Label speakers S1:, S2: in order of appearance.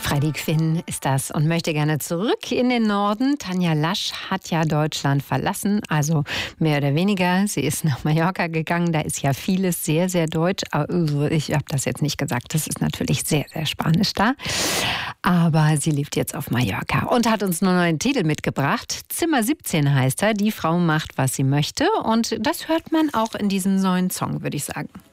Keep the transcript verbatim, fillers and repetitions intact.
S1: Freddie Quinn ist das und möchte gerne zurück in den Norden. Tanja Lasch hat ja Deutschland verlassen, also mehr oder weniger. Sie ist nach Mallorca gegangen, da ist ja vieles sehr, sehr deutsch. Ich habe das jetzt nicht gesagt, das ist natürlich sehr, sehr spanisch da. Aber sie lebt jetzt auf Mallorca und hat uns einen neuen Titel mitgebracht. Zimmer siebzehn heißt er, die Frau macht, was sie möchte. Und das hört man auch in diesem neuen Song, würde ich sagen.